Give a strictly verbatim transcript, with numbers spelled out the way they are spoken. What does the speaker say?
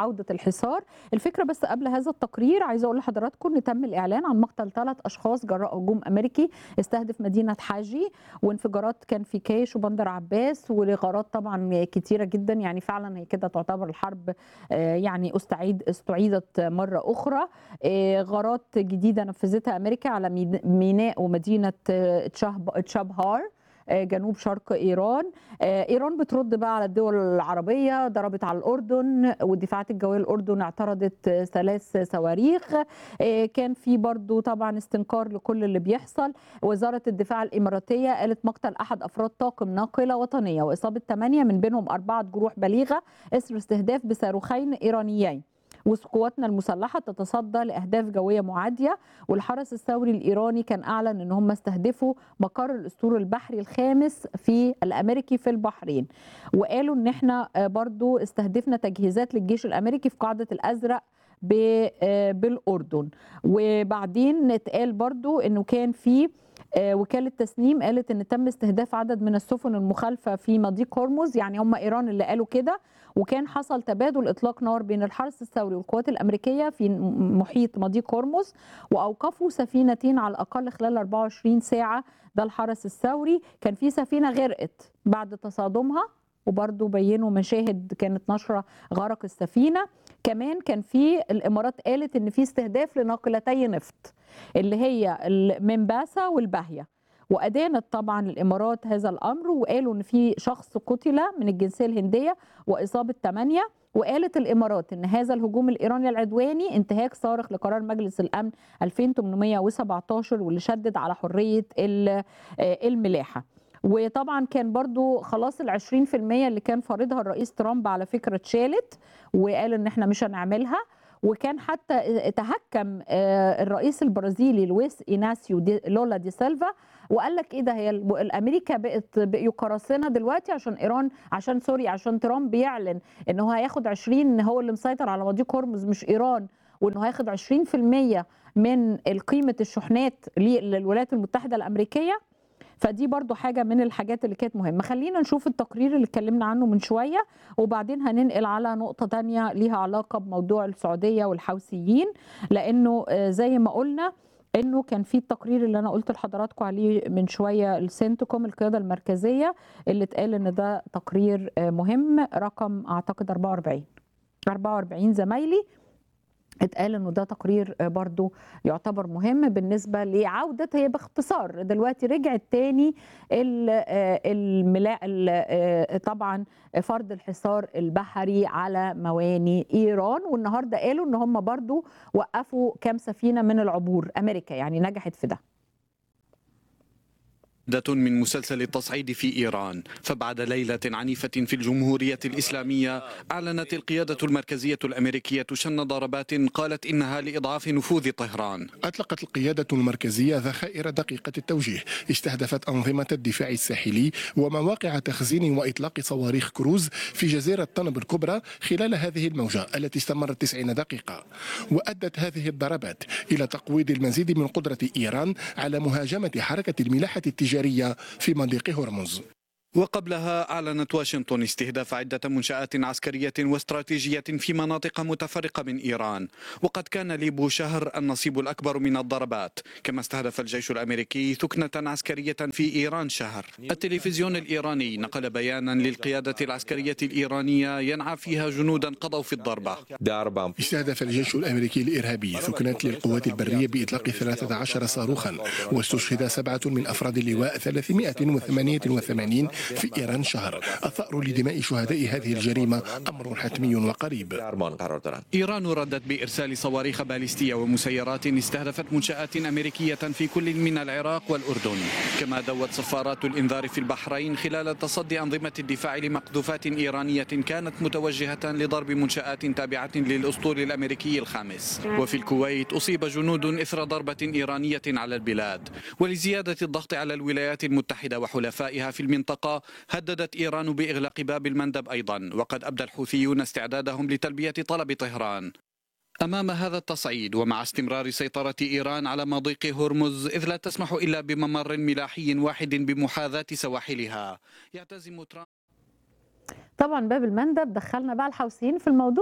عودة الحصار. الفكرة بس قبل هذا التقرير عايزة أقول لحضراتكم إن تم الإعلان عن مقتل ثلاث أشخاص جراء هجوم أمريكي استهدف مدينة حاجي، وانفجارات كان في كاش وبندر عباس وغارات طبعا كتيرة جدا. يعني فعلا هي كده تعتبر الحرب آه، يعني استعيد استعيدت مرة أخرى. آه، غارات جديدة نفذتها أمريكا على مين- ميناء ومدينة آه، تشاب- تشابهار آه، جنوب شرق إيران. آه، إيران بترد بقى على الدول العربية، ضربت على الأردن، والدفاعات الجوية الأردن اعترضت آه، ثلاث صواريخ. آه، كان في برضو طبعا استنكار لكل اللي بيحصل. وزارة الدفاع الإماراتية قالت مقتل أحد أفراد طاقم ناقلة وطنية وإصابة ثمانية من بينهم أربعة جروح بليغة إثر استهداف بصاروخين إيرانيين. وقواتنا المسلحة تتصدى لأهداف جوية معادية. والحرس الثوري الإيراني كان أعلن أن هم استهدفوا مقر الأسطول البحري الخامس في الأمريكي في البحرين. وقالوا أن احنا آه، برضو استهدفنا تجهيزات للجيش الأمريكي في قاعدة الأزرق ب- آه، بالأردن. وبعدين اتقال برضو أنه كان في آه، وكالة تسنيم قالت ان تم استهداف عدد من السفن المخالفة في مضيق هرمز. يعني هم ايران اللي قالوا كده. وكان حصل تبادل اطلاق نار بين الحرس الثوري والقوات الامريكيه في محيط مضيق هرمز، واوقفوا سفينتين على الاقل خلال أربعة وعشرين ساعه. ده الحرس الثوري. كان في سفينه غرقت بعد تصادمها، وبرضه بينوا مشاهد كانت نشره غرق السفينه. كمان كان في الامارات قالت ان في استهداف لناقلتي نفط اللي هي المنباسه والباهيه. وأدانت طبعا الإمارات هذا الأمر، وقالوا إن في شخص قتل من الجنسية الهندية وإصابة ثمانية. وقالت الإمارات إن هذا الهجوم الإيراني العدواني انتهاك صارخ لقرار مجلس الأمن ألفين وثمانمائة وسبعة عشر واللي شدد على حرية ال- آه، الملاحة. وطبعا كان برضو خلاص العشرين في المية اللي كان فارضها الرئيس ترامب على فكرة اتشالت، وقال إن احنا مش هنعملها. وكان حتى تهكم آه، الرئيس البرازيلي لويس إيناسيو دي لولا دي سيلفا، وقال لك ايه ده، هي الامريكا بقت بقيوا قراصنه دلوقتي عشان ايران عشان سوري عشان ترامب بيعلن ان هو هياخد عشرين، هو اللي مسيطر على مضيق هرمز مش ايران، وانه هياخد عشرين في المية من قيمه الشحنات للولايات المتحده الامريكيه. فدي برضو حاجة من الحاجات اللي كانت مهمة. خلينا نشوف التقرير اللي اتكلمنا عنه من شوية، وبعدين هننقل على نقطة تانية ليها علاقة بموضوع السعودية والحوثيين. لأنه آه، زي ما قلنا انه كان في التقرير اللي انا قلت لحضراتكم عليه من شويه السنتكوم القياده المركزيه، اللي اتقال ان ده تقرير آه، مهم رقم اعتقد أربعة وأربعين أربعة وأربعين زمايلي. اتقال انه ده تقرير آه، برضو يعتبر مهم بالنسبه لعوده، هي باختصار دلوقتي رجعت تاني ال- آه، الملا ال- آه، طبعا فرض الحصار البحري على مواني ايران. والنهارده قالوا ان هم برضو وقفوا كام سفينه من العبور، امريكا يعني نجحت في ده. مادة من مسلسل التصعيد في إيران. فبعد ليلة عنيفة في الجمهورية الإسلامية أعلنت القيادة المركزية الأمريكية شن ضربات قالت إنها لإضعاف نفوذ طهران. أطلقت القيادة المركزية ذخائر دقيقة التوجيه استهدفت أنظمة الدفاع الساحلي ومواقع تخزين وإطلاق صواريخ كروز في جزيرة طنب الكبرى خلال هذه الموجة التي استمرت تسعين دقيقة. وأدت هذه الضربات إلى تقويض المزيد من قدرة إيران على مهاجمة حركة الملاحة التجارية في مضيق هرمز. وقبلها أعلنت واشنطن استهداف عدة منشآت عسكرية واستراتيجية في مناطق متفرقة من إيران. وقد كان ليبو شهر النصيب الأكبر من الضربات، كما استهدف الجيش الأمريكي ثكنة عسكرية في إيران شهر. التلفزيون الإيراني نقل بيانا للقيادة العسكرية الإيرانية ينعى فيها جنودا قضوا في الضربة. استهدف الجيش الأمريكي الإرهابي ثكنة للقوات البرية بإطلاق ثلاثة عشر صاروخا، واستشهد سبعة من أفراد اللواء ثلاثمائة وثمانية وثمانين في إيران شهر. الثأر لدماء شهداء هذه الجريمة أمر حتمي وقريب. إيران ردت بإرسال صواريخ باليستية ومسيرات استهدفت منشآت أمريكية في كل من العراق والأردن. كما دوت صفارات الإنذار في البحرين خلال تصدي أنظمة الدفاع لمقذوفات إيرانية كانت متوجهة لضرب منشآت تابعة للأسطول الأمريكي الخامس. وفي الكويت أصيب جنود إثر ضربة إيرانية على البلاد. ولزيادة الضغط على الولايات المتحدة وحلفائها في المنطقة هددت إيران بإغلاق باب المندب أيضا. وقد أبدى الحوثيون استعدادهم لتلبية طلب طهران. أمام هذا التصعيد ومع استمرار سيطرة إيران على مضيق هرمز، إذ لا تسمح إلا بممر ملاحي واحد بمحاذاة سواحلها، يعتزم ترامب طبعا باب المندب دخلنا بقى الحوثيين في الموضوع.